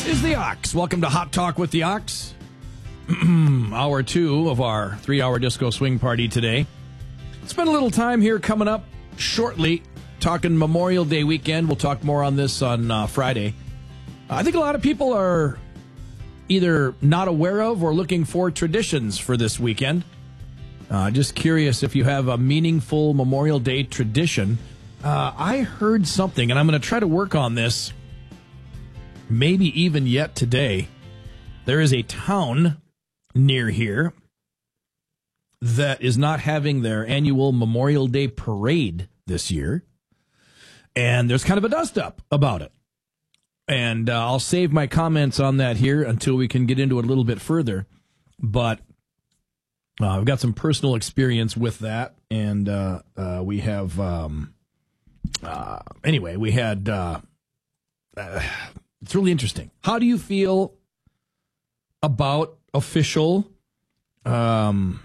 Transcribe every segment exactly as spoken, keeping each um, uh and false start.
is the Ox. Welcome to Hot Talk with the Ox. Hour two of our three-hour disco swing party today. Spend a little time here coming up shortly talking Memorial Day weekend. We'll talk more on this on uh, Friday. I think a lot of people are either not aware of or looking for traditions for this weekend. Uh, just curious if you have a meaningful Memorial Day tradition. Uh, I heard something, and I'm going to try to work on this maybe even yet today. There is a town near here that is not having their annual Memorial Day parade this year, and there's kind of a dust-up about it. And uh, I'll save my comments on that here until we can get into it a little bit further. But uh, I've got some personal experience with that, and uh, uh, we have... Um, uh, anyway, we had... Uh, uh, it's really interesting. How do you feel about official, um,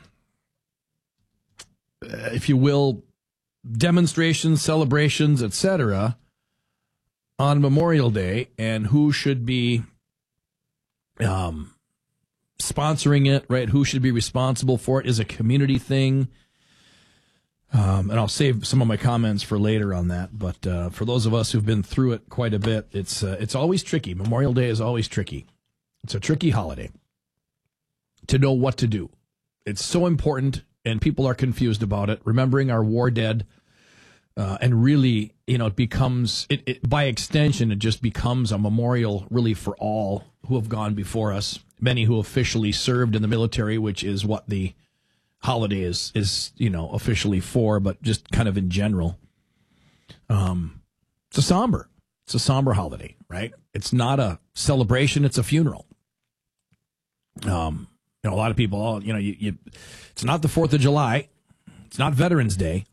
if you will, demonstrations, celebrations, et cetera, on Memorial Day, and who should be um, sponsoring it, right? Who should be responsible for it? Is a community thing? Um, and I'll save some of my comments for later on that. But uh, for those of us who've been through it quite a bit, it's uh, it's always tricky. Memorial Day is always tricky. It's a tricky holiday to know what to do. It's so important, and people are confused about it. Remembering our war dead, uh, and really, you know, it becomes, it, it, by extension, it just becomes a memorial really for all who have gone before us. Many who officially served in the military, which is what the holiday is, is, you know, officially for, but just kind of in general. Um, it's a somber, it's a somber holiday, right? It's not a celebration, it's a funeral. Um, you know, a lot of people, oh, you know, you, you, it's not the fourth of July, it's not Veterans Day.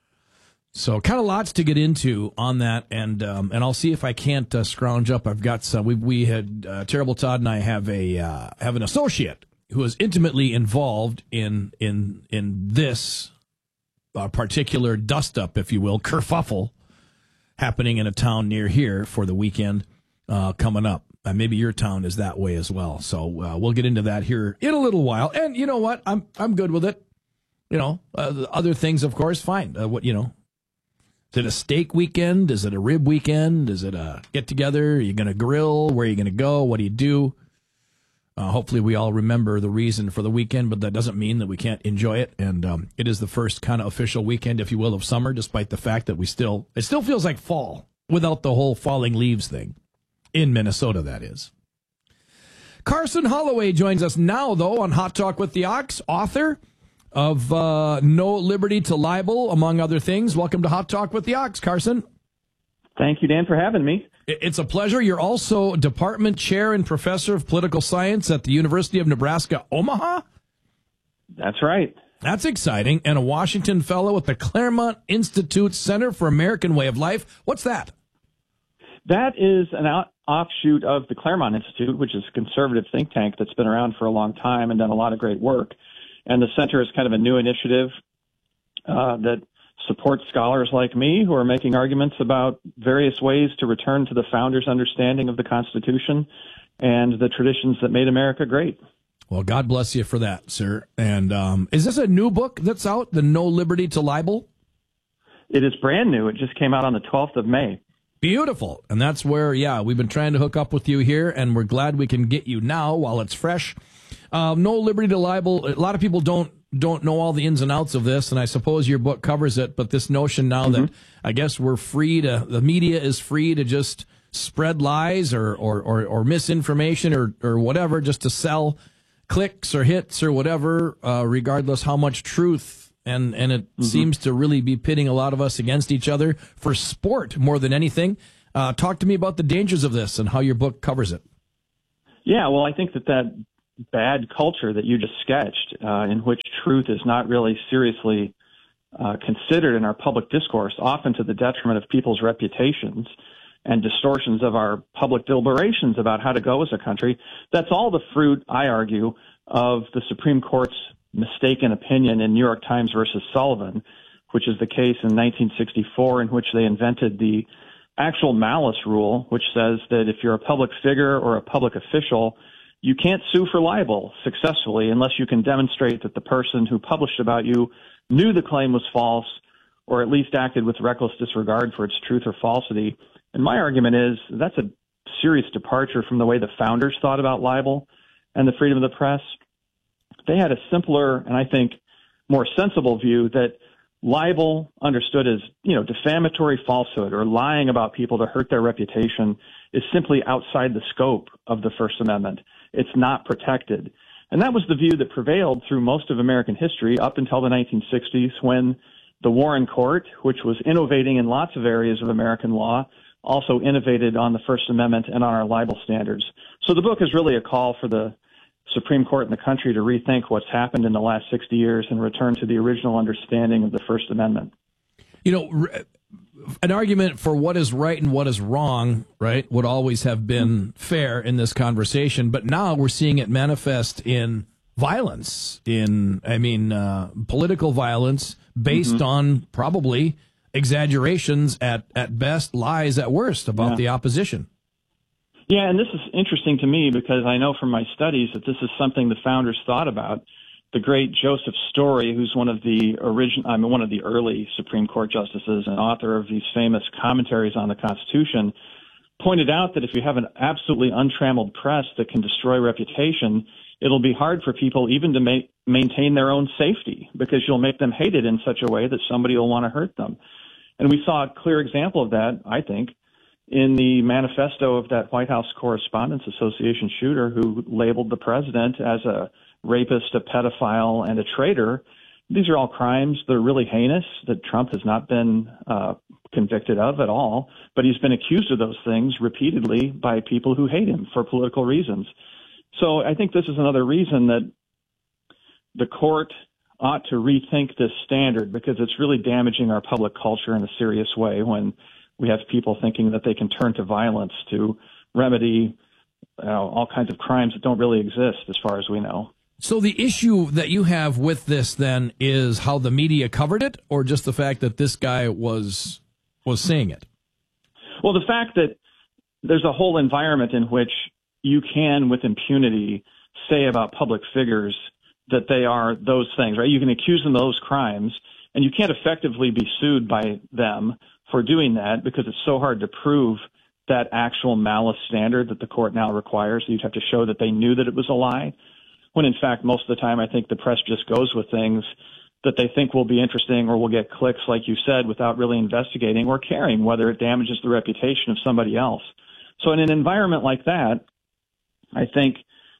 So kind of lots to get into on that, and um, and I'll see if I can't uh, scrounge up. I've got some, we, we had, uh, Terrible Todd and I have a, uh, have an associate who is intimately involved in in in this uh, particular dust-up, if you will, kerfuffle happening in a town near here for the weekend uh, coming up. Uh, maybe your town is that way as well. So uh, we'll get into that here in a little while. And you know what? I'm I'm good with it. You know, uh, other things, of course, fine. Uh, what you know, is it a steak weekend? Is it a rib weekend? Is it a get-together? Are you going to grill? Where are you going to go? What do you do? Uh, hopefully we all remember the reason for the weekend, but that doesn't mean that we can't enjoy it. And um, it is the first kind of official weekend, if you will, of summer, despite the fact that we still, it still feels like fall without the whole falling leaves thing. In Minnesota, that is. Carson Holloway joins us now, though, on Hot Talk with the Ox, author of uh, No Liberty to Libel, among other things. Welcome to Hot Talk with the Ox, Carson. Thank you, Dan, for having me. It's a pleasure. You're also department chair and professor of political science at the University of Nebraska, Omaha? That's right. That's exciting. And a Washington fellow at the Claremont Institute Center for American Way of Life. What's that? That is an out, offshoot of the Claremont Institute, which is a conservative think tank that's been around for a long time and done a lot of great work. And the center is kind of a new initiative uh, that supports scholars like me who are making arguments about various ways to return to the founders' understanding of the Constitution and the traditions that made America great. Well, God bless you for that, sir. And um, is this a new book that's out, the No Liberty to Libel? It is brand new. It just came out on the twelfth of May. Beautiful. And that's where, yeah, we've been trying to hook up with you here, and we're glad we can get you now while it's fresh. Uh, No Liberty to Libel, a lot of people don't don't know all the ins and outs of this, and I suppose your book covers it, but this notion now mm-hmm. that I guess we're free to, the media is free to just spread lies or, or, or, or misinformation or, or whatever, just to sell clicks or hits or whatever, uh, regardless how much truth, and, and it mm-hmm. seems to really be pitting a lot of us against each other for sport more than anything. Uh, talk to me about the dangers of this and how your book covers it. Yeah, well, I think that that bad culture that you just sketched, uh, in which truth is not really seriously uh, considered in our public discourse, often to the detriment of people's reputations and distortions of our public deliberations about how to go as a country. That's all the fruit, I argue, of the Supreme Court's mistaken opinion in New York Times versus Sullivan, which is the case in nineteen sixty-four in which they invented the actual malice rule, which says that if you're a public figure or a public official, you can't sue for libel successfully unless you can demonstrate that the person who published about you knew the claim was false or at least acted with reckless disregard for its truth or falsity. And my argument is that's a serious departure from the way the founders thought about libel and the freedom of the press. They had a simpler and I think more sensible view that libel, understood as, you know, defamatory falsehood or lying about people to hurt their reputation, is simply outside the scope of the First Amendment. It's not protected. And that was the view that prevailed through most of American history up until the nineteen sixties, when the Warren Court, which was innovating in lots of areas of American law, also innovated on the First Amendment and on our libel standards. So the book is really a call for the Supreme Court in the country to rethink what's happened in the last sixty years and return to the original understanding of the First Amendment. You know, an argument for what is right and what is wrong, right, would always have been fair in this conversation. But now we're seeing it manifest in violence, in, I mean, uh, political violence based mm-hmm. on probably exaggerations at, at best, lies at worst about yeah. the opposition. Yeah, and this is interesting to me because I know from my studies that this is something the founders thought about. The great Joseph Story, who's one of the origin, I mean, one of the early Supreme Court justices and author of these famous commentaries on the Constitution, pointed out that if you have an absolutely untrammeled press that can destroy reputation, it'll be hard for people even to ma- maintain their own safety because you'll make them hated in such a way that somebody will want to hurt them. And we saw a clear example of that, I think, in the manifesto of that White House Correspondents Association shooter who labeled the president as a rapist, a pedophile, and a traitor. These are all crimes that are really heinous that Trump has not been uh, convicted of at all, but he's been accused of those things repeatedly by people who hate him for political reasons. So I think this is another reason that the court ought to rethink this standard because it's really damaging our public culture in a serious way when we have people thinking that they can turn to violence to remedy you know, all kinds of crimes that don't really exist as far as we know. So the issue that you have with this then is how the media covered it, or just the fact that this guy was was saying it? Well, the fact that there's a whole environment in which you can, with impunity, say about public figures that they are those things, right? You can accuse them of those crimes, and you can't effectively be sued by them for doing that because it's so hard to prove that actual malice standard that the court now requires. You'd have to show that they knew that it was a lie, when in fact most of the time I think the press just goes with things that they think will be interesting or will get clicks, like you said, without really investigating or caring whether it damages the reputation of somebody else. So in an environment like that, I think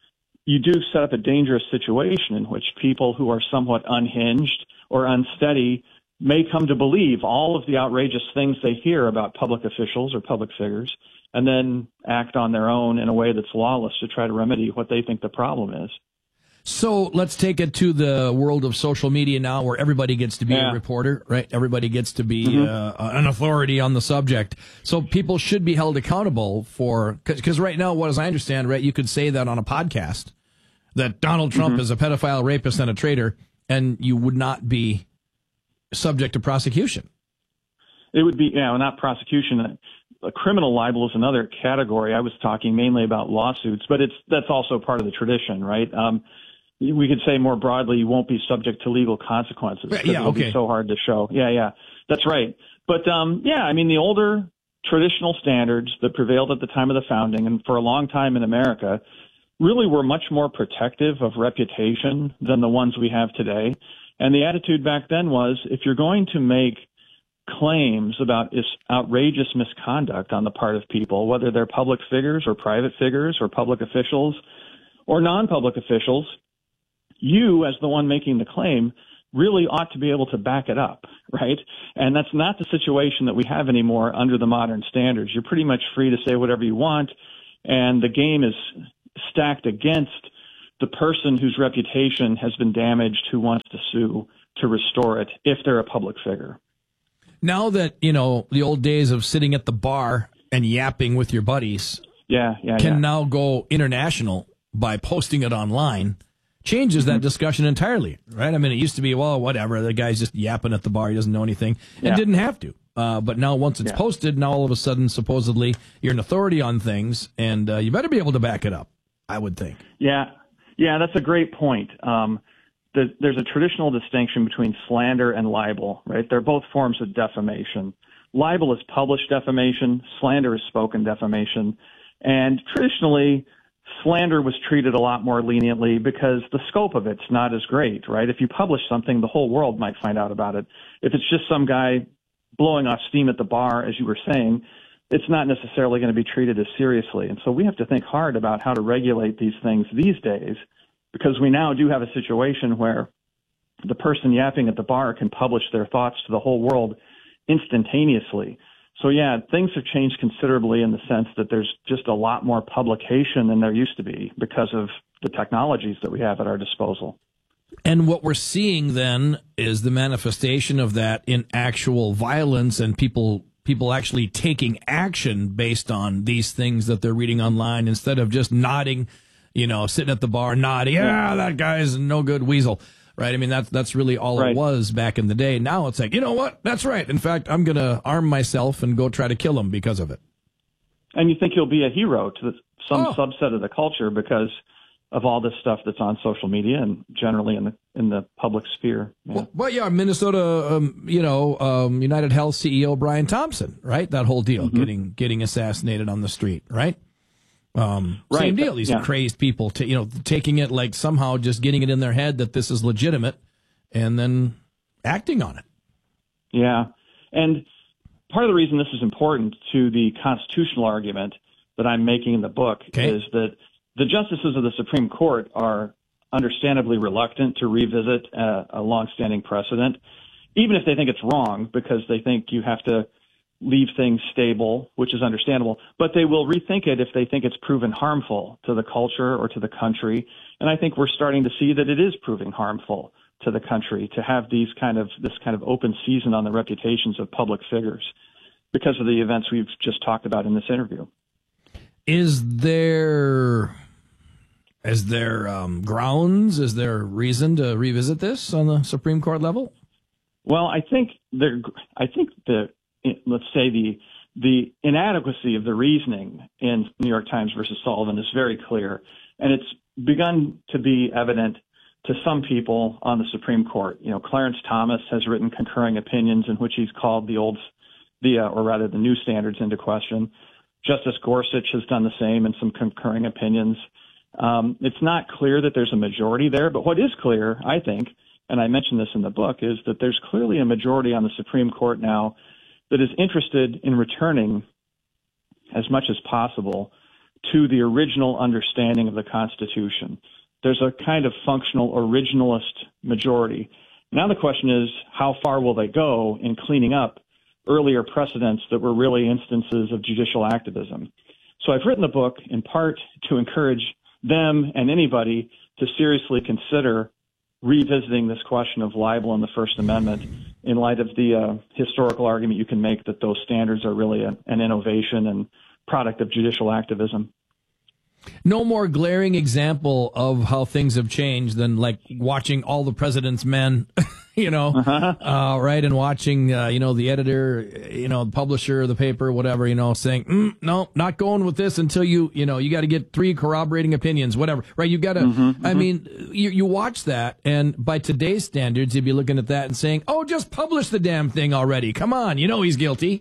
you do set up a dangerous situation in which people who are somewhat unhinged or unsteady may come to believe all of the outrageous things they hear about public officials or public figures and then act on their own in a way that's lawless to try to remedy what they think the problem is. So let's take it to the world of social media now, where everybody gets to be yeah. a reporter, right? Everybody gets to be mm-hmm. uh, an authority on the subject. So people should be held accountable for, because right now, what as I understand, right, you could say that on a podcast, that Donald Trump mm-hmm. is a pedophile, rapist, and a traitor, and you would not be subject to prosecution. It would be, yeah, not prosecution. A criminal libel is another category. I was talking mainly about lawsuits, but it's that's also part of the tradition, right? Um, we could say more broadly, you won't be subject to legal consequences. Yeah, it'll okay. be so hard to show. Yeah, yeah, that's right. But um, yeah, I mean, the older traditional standards that prevailed at the time of the founding and for a long time in America really were much more protective of reputation than the ones we have today. And the attitude back then was, if you're going to make claims about is outrageous misconduct on the part of people, whether they're public figures or private figures or public officials or non-public officials, you, as the one making the claim, really ought to be able to back it up, right? And that's not the situation that we have anymore under the modern standards. You're pretty much free to say whatever you want, and the game is stacked against the person whose reputation has been damaged who wants to sue to restore it if they're a public figure. Now that, you know, the old days of sitting at the bar and yapping with your buddies yeah, yeah, can yeah. now go international by posting it online, changes mm-hmm. that discussion entirely, right? I mean, it used to be, well, whatever, the guy's just yapping at the bar, he doesn't know anything, and yeah. didn't have to. Uh, but now once it's Yeah. posted, now all of a sudden, supposedly, you're an authority on things, and uh, you better be able to back it up, I would think. Yeah, yeah, that's a great point. Um, the, there's a traditional distinction between slander and libel, right? They're both forms of defamation. Libel is published defamation. Slander is spoken defamation. And traditionally, slander was treated a lot more leniently because the scope of it's not as great, right? If you publish something, the whole world might find out about it. If it's just some guy blowing off steam at the bar, as you were saying, it's not necessarily going to be treated as seriously. And so we have to think hard about how to regulate these things these days, because we now do have a situation where the person yapping at the bar can publish their thoughts to the whole world instantaneously. So, yeah, things have changed considerably in the sense that there's just a lot more publication than there used to be because of the technologies that we have at our disposal. And what we're seeing then is the manifestation of that in actual violence and people people actually taking action based on these things that they're reading online instead of just nodding, you know, sitting at the bar nodding, yeah, that guy's no good weasel, right? I mean, that's, that's really all right. it was back in the day. Now it's like, you know what? That's right. In fact, I'm going to arm myself and go try to kill him because of it. And you think you'll be a hero to some Oh. subset of the culture because of all this stuff that's on social media and generally in the in the public sphere. Yeah. Well, well, yeah, Minnesota, um, you know, um, United Health C E O Brian Thompson, right? That whole deal, Mm-hmm. getting getting assassinated on the street, right? Um, Right, same deal. These yeah. crazed people, t- you know, taking it like somehow just getting it in their head that this is legitimate, and then acting on it. Yeah. And part of the reason this is important to the constitutional argument that I'm making in the book Okay. is that the justices of the Supreme Court are understandably reluctant to revisit a, a longstanding precedent, even if they think it's wrong, because they think you have to leave things stable, which is understandable. But they will rethink it if they think it's proven harmful to the culture or to the country. And I think we're starting to see that it is proving harmful to the country to have these kind of this kind of open season on the reputations of public figures because of the events we've just talked about in this interview. Is there is there um, grounds? Is there reason to revisit this on the Supreme Court level? Well, I think there. I think the let's say the the inadequacy of the reasoning in New York Times versus Sullivan is very clear, and it's begun to be evident to some people on the Supreme Court. You know, Clarence Thomas has written concurring opinions in which he's called the old, the uh, or rather the new standards into question. Justice Gorsuch has done the same in some concurring opinions. Um, it's not clear that there's a majority there, but what is clear, I think, and I mentioned this in the book, is that there's clearly a majority on the Supreme Court now that is interested in returning as much as possible to the original understanding of the Constitution. There's a kind of functional originalist majority. Now the question is, how far will they go in cleaning up earlier precedents that were really instances of judicial activism? So I've written the book in part to encourage them and anybody to seriously consider revisiting this question of libel in the First Amendment in light of the uh, historical argument you can make that those standards are really a, an innovation and product of judicial activism. No more glaring example of how things have changed than like watching All the President's Men, you know, uh-huh. uh, right, and watching, uh, you know, the editor, you know, the publisher of the paper, whatever, you know, saying, mm, no, not going with this until you, you know, you got to get three corroborating opinions, whatever, right? You got to, mm-hmm, I mm-hmm. mean, you, you watch that, and by today's standards, you'd be looking at that and saying, oh, just publish the damn thing already. Come on, you know he's guilty.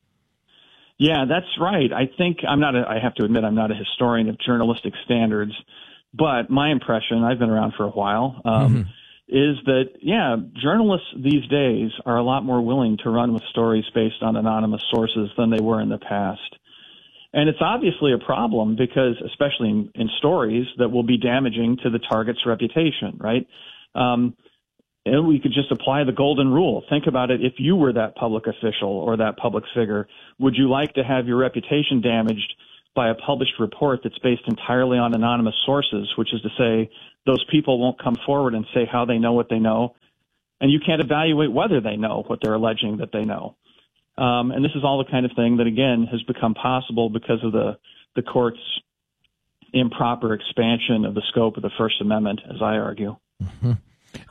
Yeah, that's right. I think I'm not a, I have to admit, I'm not a historian of journalistic standards, but my impression, I've been around for a while, um, mm-hmm. is that, yeah, journalists these days are a lot more willing to run with stories based on anonymous sources than they were in the past. And it's obviously a problem because, especially in, in stories that will be damaging to the target's reputation, right? Um, And we could just apply the golden rule. Think about it. If you were that public official or that public figure, would you like to have your reputation damaged by a published report that's based entirely on anonymous sources, which is to say those people won't come forward and say how they know what they know, and you can't evaluate whether they know what they're alleging that they know. Um, and this is all the kind of thing that, again, has become possible because of the, the court's improper expansion of the scope of the First Amendment, as I argue. Mm-hmm.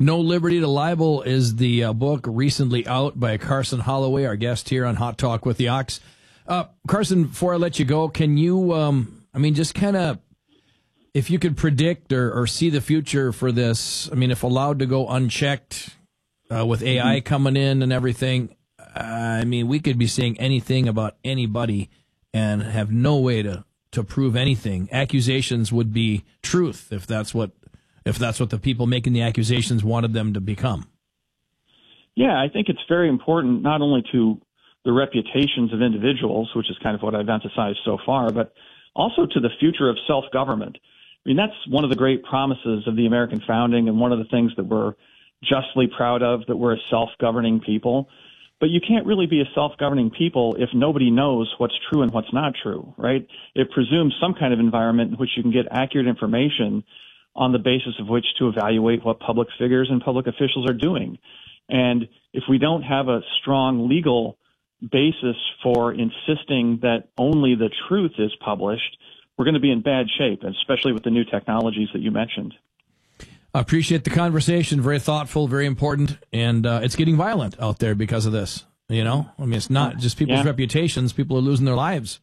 No Liberty to Libel is the uh, book recently out by Carson Holloway, our guest here on Hot Talk with the Ox. Uh, Carson, before I let you go, can you, um, I mean, just kind of, if you could predict or, or see the future for this, I mean, if allowed to go unchecked uh, with A I mm-hmm. coming in and everything, uh, I mean, we could be saying anything about anybody and have no way to, to prove anything. Accusations would be truth if that's what if that's what the people making the accusations wanted them to become. Yeah, I think it's very important not only to the reputations of individuals, which is kind of what I've emphasized so far, but also to the future of self-government. I mean, that's one of the great promises of the American founding and one of the things that we're justly proud of, that we're a self-governing people. But you can't really be a self-governing people if nobody knows what's true and what's not true, right? It presumes some kind of environment in which you can get accurate information on the basis of which to evaluate what public figures and public officials are doing. And if we don't have a strong legal basis for insisting that only the truth is published, we're going to be in bad shape, especially with the new technologies that you mentioned. I appreciate the conversation. Very thoughtful, very important. And uh, it's getting violent out there because of this. You know, I mean, it's not just people's yeah. reputations. People are losing their lives.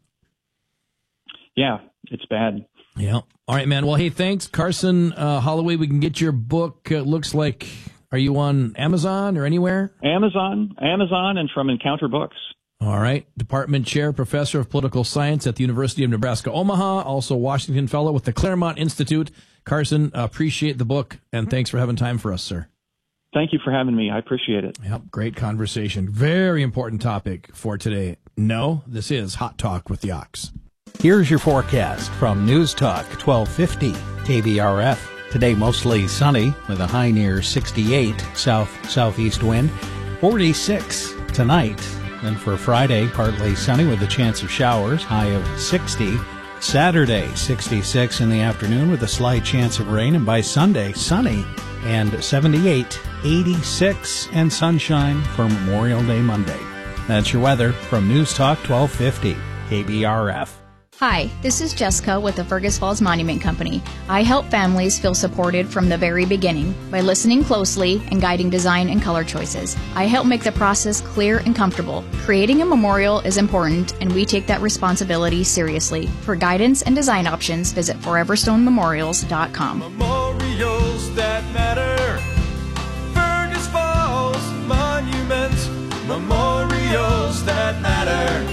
Yeah, it's bad. Yeah. All right, man. Well, hey, thanks, Carson uh, Holloway. We can get your book. It looks like, are you on Amazon or anywhere? Amazon, Amazon, and from Encounter Books. All right. Department Chair, Professor of Political Science at the University of Nebraska, Omaha. Also Washington Fellow with the Claremont Institute. Carson, uh, appreciate the book, and thanks for having time for us, sir. Thank you for having me. I appreciate it. Yep, great conversation. Very important topic for today. No, this is Hot Talk with the Ox. Here's your forecast from News Talk twelve fifty K B R F. Today mostly sunny with a high near sixty-eight, south-southeast wind, forty-six tonight. And for Friday, partly sunny with a chance of showers, high of sixty. Saturday, sixty-six in the afternoon with a slight chance of rain. And by Sunday, sunny and seventy-eight, eighty-six, and sunshine for Memorial Day Monday. That's your weather from News Talk twelve fifty K B R F. Hi, this is Jessica with the Fergus Falls Monument Company. I help families feel supported from the very beginning by listening closely and guiding design and color choices. I help make the process clear and comfortable. Creating a memorial is important, and we take that responsibility seriously. For guidance and design options, visit forever stone memorials dot com. Memorials that matter. Fergus Falls Monument. Memorials that matter.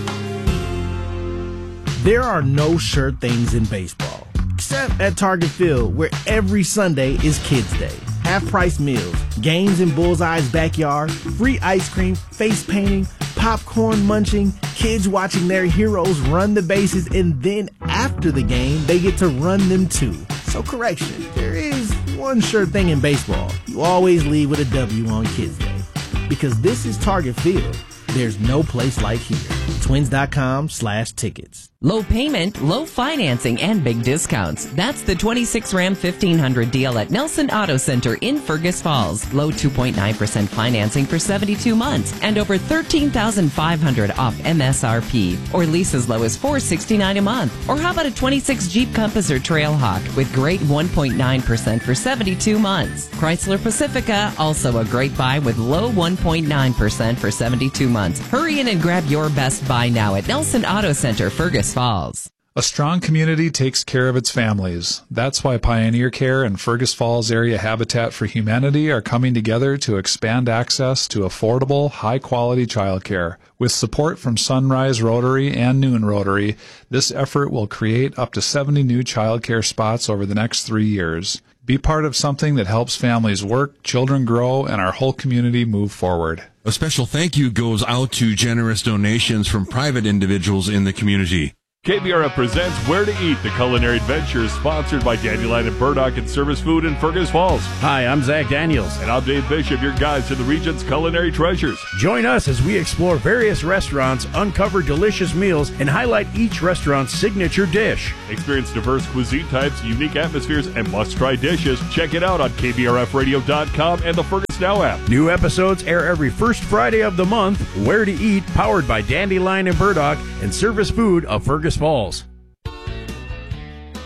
There are no sure things in baseball, except at Target Field, where every Sunday is Kids Day. Half-price meals, games in Bullseye's backyard, free ice cream, face painting, popcorn munching, kids watching their heroes run the bases, and then after the game, they get to run them too. So correction, there is one sure thing in baseball. You always leave with a W on Kids Day. Because this is Target Field. There's no place like here. Twins.com slash tickets. Low payment, low financing, and big discounts. That's the twenty-six Ram fifteen hundred deal at Nelson Auto Center in Fergus Falls. Low two point nine percent financing for seventy-two months and over thirteen thousand five hundred dollars off M S R P. Or lease as low as four hundred sixty-nine dollars a month. Or how about a twenty-six Jeep Compass or Trailhawk with great one point nine percent for seventy-two months. Chrysler Pacifica, also a great buy with low one point nine percent for seventy-two months. Hurry in and grab your best buy now at Nelson Auto Center, Fergus Falls. A strong community takes care of its families. That's why Pioneer Care and Fergus Falls Area Habitat for Humanity are coming together to expand access to affordable, high-quality childcare. With support from Sunrise Rotary and Noon Rotary, this effort will create up to seventy new childcare spots over the next three years. Be part of something that helps families work, children grow, and our whole community move forward. A special thank you goes out to generous donations from private individuals in the community. K B R F presents Where to Eat, the culinary adventure sponsored by Dandelion and Burdock and Service Food in Fergus Falls. Hi, I'm Zach Daniels. And I'm Dave Bishop, your guides to the region's culinary treasures. Join us as we explore various restaurants, uncover delicious meals, and highlight each restaurant's signature dish. Experience diverse cuisine types, unique atmospheres, and must-try dishes. Check it out on K B R F radio dot com and the Fergus Now app. New episodes air every first Friday of the month. Where to Eat, powered by Dandelion and Burdock and Service Food of Fergus Falls.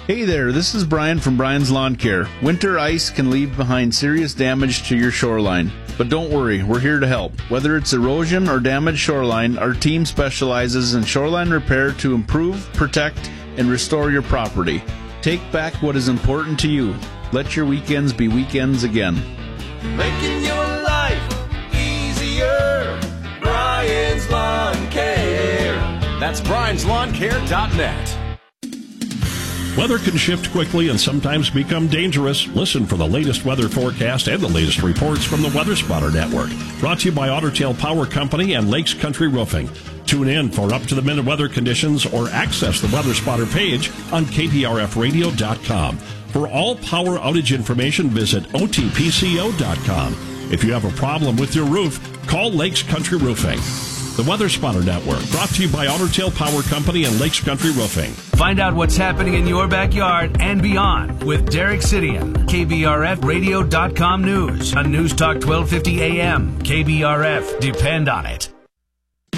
Hey there, this is Brian from Brian's Lawn Care. Winter ice can leave behind serious damage to your shoreline. But don't worry, we're here to help. Whether it's erosion or damaged shoreline, our team specializes in shoreline repair to improve, protect, and restore your property. Take back what is important to you. Let your weekends be weekends again. Making your life easier. Brian's Lawn Care. That's Brian's Lawn Care dot net. Weather can shift quickly and sometimes become dangerous. Listen for the latest weather forecast and the latest reports from the Weather Spotter Network. Brought to you by Otter Tail Power Company and Lakes Country Roofing. Tune in for up-to-the-minute weather conditions or access the Weather Spotter page on K B R F radio dot com. For all power outage information, visit O T P C O dot com. If you have a problem with your roof, call Lakes Country Roofing. The Weather Spotter Network, brought to you by Otter Tail Power Company and Lakes Country Roofing. Find out what's happening in your backyard and beyond with Derek Sidian, K B R F radio dot com News on News Talk twelve fifty A M. K B R F, depend on it.